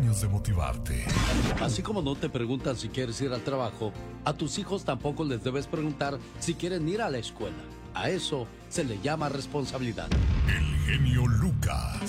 años de motivarte. Así como no te preguntan si quieres ir al trabajo, a tus hijos tampoco les debes preguntar si quieren ir a la escuela. A eso se le llama responsabilidad. El genio Lucas.